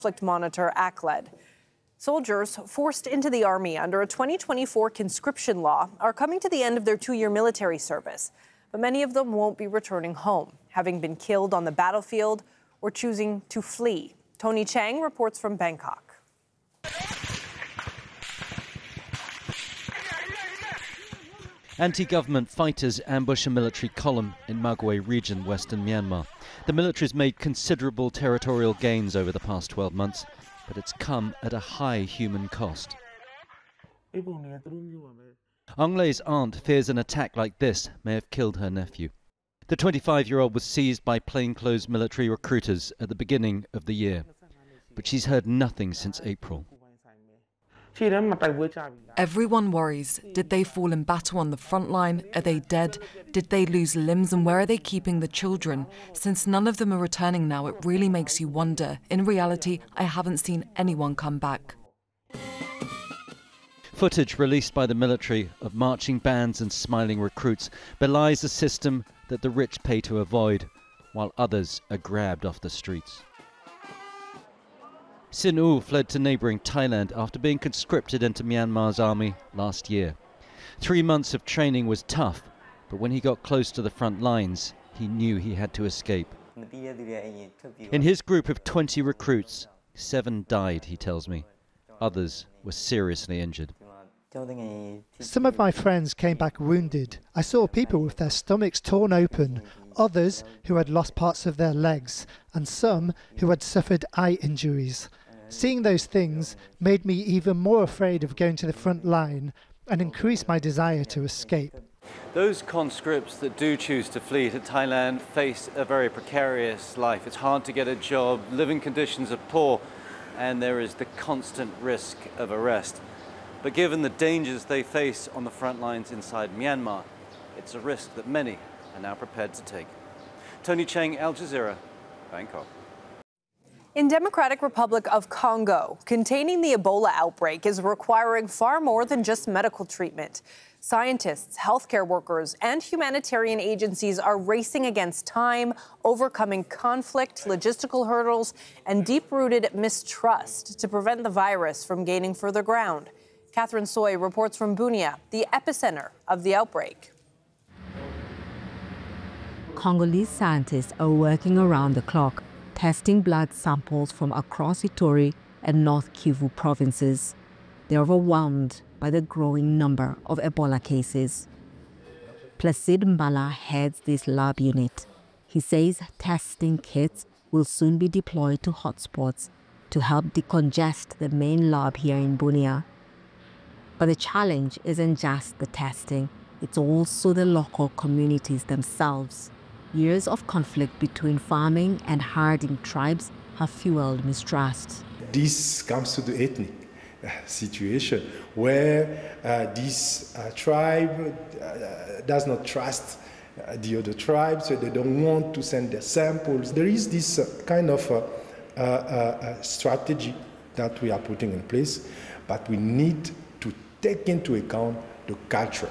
conflict monitor, ACLED. Soldiers forced into the Army under a 2024 conscription law are coming to the end of their 2-year military service, but many of them won't be returning home, having been killed on the battlefield or choosing to flee. Tony Chang reports from Bangkok. Anti-government fighters ambush a military column in Magwe region, western Myanmar. The military's made considerable territorial gains over the past 12 months, but it's come at a high human cost. Aung Lei's aunt fears an attack like this may have killed her nephew. The 25-year-old was seized by plainclothes military recruiters at the beginning of the year, but she's heard nothing since April. Everyone worries. Did they fall in battle on the front line? Are they dead? Did they lose limbs? And where are they keeping the children? Since none of them are returning now, it really makes you wonder. In reality, I haven't seen anyone come back. Footage released by the military of marching bands and smiling recruits belies a system that the rich pay to avoid, while others are grabbed off the streets. Sin U fled to neighbouring Thailand after being conscripted into Myanmar's army last year. 3 months of training was tough, but when he got close to the front lines, he knew he had to escape. In his group of 20 recruits, 7 died, he tells me. Others were seriously injured. Some of my friends came back wounded. I saw people with their stomachs torn open, others who had lost parts of their legs, and some who had suffered eye injuries. Seeing those things made me even more afraid of going to the front line and increased my desire to escape. Those conscripts that do choose to flee to Thailand face a very precarious life. It's hard to get a job, living conditions are poor, and there is the constant risk of arrest. But given the dangers they face on the front lines inside Myanmar, it's a risk that many are now prepared to take. Tony Chang, Al Jazeera, Bangkok. In Democratic Republic of Congo, containing the Ebola outbreak is requiring far more than just medical treatment. Scientists, healthcare workers, and humanitarian agencies are racing against time, overcoming conflict, logistical hurdles, and deep-rooted mistrust to prevent the virus from gaining further ground. Catherine Soy reports from Bunia, the epicenter of the outbreak. Congolese scientists are working around the clock, testing blood samples from across Ituri and North Kivu provinces. They are overwhelmed by the growing number of Ebola cases. Placide Mbala heads this lab unit. He says testing kits will soon be deployed to hotspots to help decongest the main lab here in Bunia. But the challenge isn't just the testing, it's also the local communities themselves. Years of conflict between farming and herding tribes have fueled mistrust. This comes to the ethnic situation where this tribe does not trust the other tribe, so they don't want to send their samples. There is this kind of strategy that we are putting in place, but we need to take into account the culture.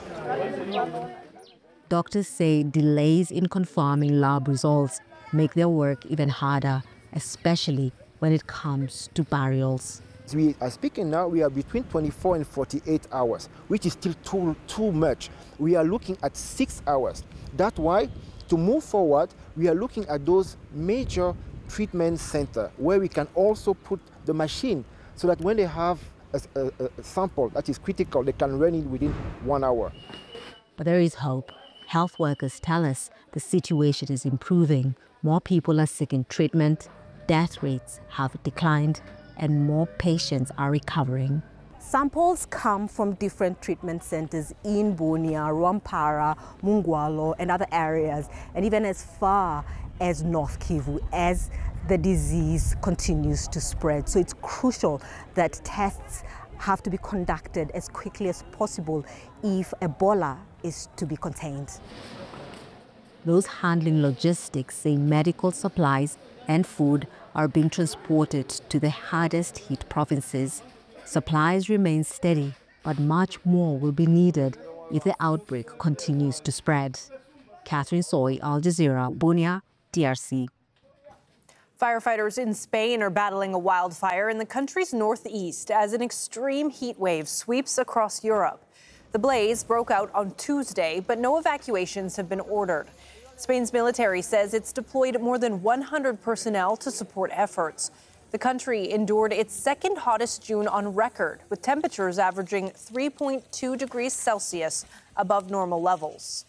Doctors say delays in confirming lab results make their work even harder, especially when it comes to burials. As we are speaking now, we are between 24 and 48 hours, which is still too much. We are looking at 6 hours. That's why, to move forward, we are looking at those major treatment centers where we can also put the machine so that when they have a sample that is critical, they can run it within 1 hour. But there is hope. Health workers tell us the situation is improving. More people are seeking treatment, death rates have declined, and more patients are recovering. Samples come from different treatment centers in Bunia, Rwampara, Mungwalo, and other areas, and even as far as North Kivu, as the disease continues to spread. So it's crucial that tests have to be conducted as quickly as possible if Ebola is to be contained. Those handling logistics say medical supplies and food are being transported to the hardest hit provinces. Supplies remain steady, but much more will be needed if the outbreak continues to spread. Catherine Soy, Al Jazeera, Bunia, DRC. Firefighters in Spain are battling a wildfire in the country's northeast as an extreme heat wave sweeps across Europe. The blaze broke out on Tuesday, but no evacuations have been ordered. Spain's military says it's deployed more than 100 personnel to support efforts. The country endured its second hottest June on record, with temperatures averaging 3.2 degrees Celsius above normal levels.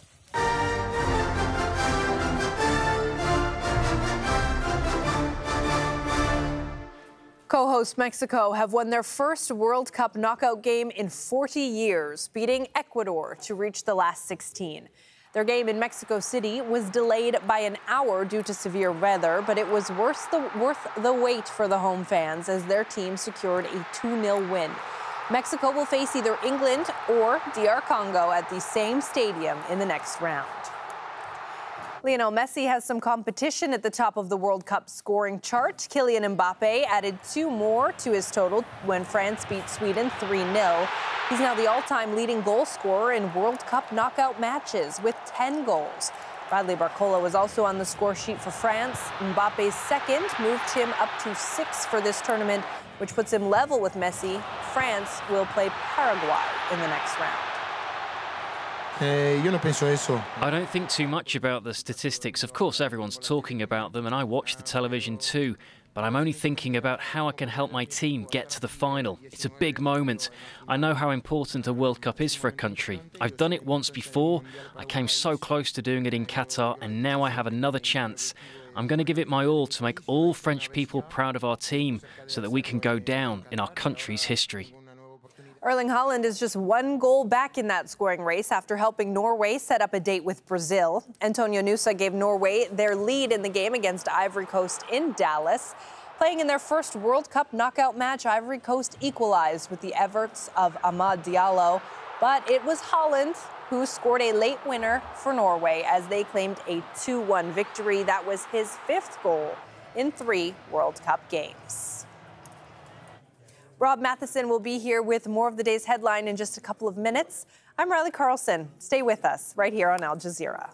Co-host Mexico have won their first World Cup knockout game in 40 years, beating Ecuador to reach the last 16. Their game in Mexico City was delayed by an hour due to severe weather, but it was worth the wait for the home fans as their team secured a 2-0 win. Mexico will face either England or DR Congo at the same stadium in the next round. Lionel Messi has some competition at the top of the World Cup scoring chart. Kylian Mbappe added 2 more to his total when France beat Sweden 3-0. He's now the all-time leading goal scorer in World Cup knockout matches with 10 goals. Bradley Barcola was also on the score sheet for France. Mbappe's second moved him up to 6 for this tournament, which puts him level with Messi. France will play Paraguay in the next round. I don't think too much about the statistics. Of course, everyone's talking about them, and I watch the television too. But I'm only thinking about how I can help my team get to the final. It's a big moment. I know how important a World Cup is for a country. I've done it once before. I came so close to doing it in Qatar, and now I have another chance. I'm going to give it my all to make all French people proud of our team so that we can go down in our country's history. Erling Haaland is just 1 goal back in that scoring race after helping Norway set up a date with Brazil. Antonio Nusa gave Norway their lead in the game against Ivory Coast in Dallas. Playing in their first World Cup knockout match, Ivory Coast equalized with the efforts of Amad Diallo. But it was Haaland who scored a late winner for Norway as they claimed a 2-1 victory. That was his 5th goal in 3 World Cup games. Rob Matheson will be here with more of the day's headline in just a couple of minutes. I'm Riley Carlson. Stay with us right here on Al Jazeera.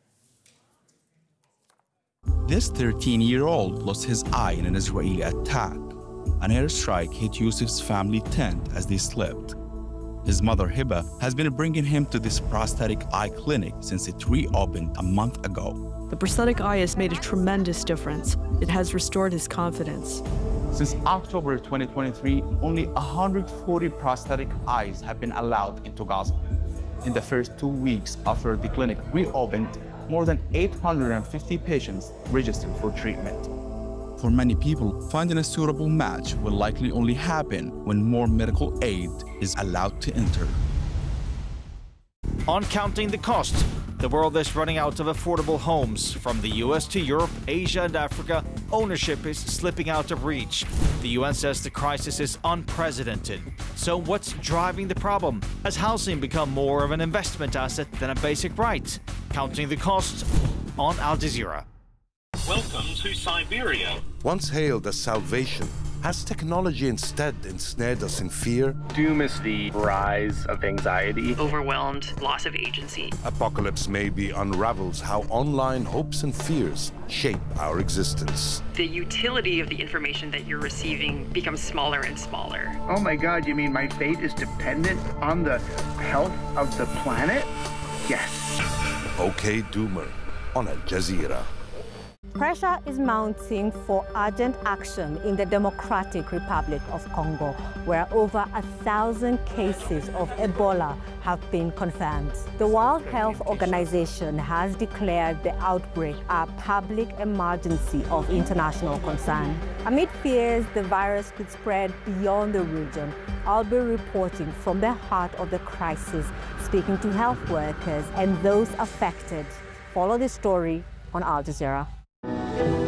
This 13-year-old lost his eye in an Israeli attack. An airstrike hit Yusuf's family tent as they slept. His mother, Hiba, has been bringing him to this prosthetic eye clinic since it reopened a month ago. The prosthetic eye has made a tremendous difference. It has restored his confidence. Since October 2023, only 140 prosthetic eyes have been allowed into Gaza. In the first 2 weeks after the clinic reopened, more than 850 patients registered for treatment. For many people, finding a suitable match will likely only happen when more medical aid is allowed to enter. On counting the cost, the world is running out of affordable homes. From the US to Europe, Asia and Africa, ownership is slipping out of reach. The UN says the crisis is unprecedented. So what's driving the problem? Has housing become more of an investment asset than a basic right? Counting the cost on Al Jazeera. Welcome to Siberia. Once hailed as salvation, has technology instead ensnared us in fear? Doom is the rise of anxiety. Overwhelmed, loss of agency. Apocalypse maybe unravels how online hopes and fears shape our existence. The utility of the information that you're receiving becomes smaller and smaller. Oh my God, you mean my fate is dependent on the health of the planet? Yes. OK Doomer on Al Jazeera. Pressure is mounting for urgent action in the Democratic Republic of Congo, where over 1,000 cases of Ebola have been confirmed. The World Health Organization has declared the outbreak a public emergency of international concern. Amid fears the virus could spread beyond the region, I'll be reporting from the heart of the crisis, speaking to health workers and those affected. Follow this story on Al Jazeera.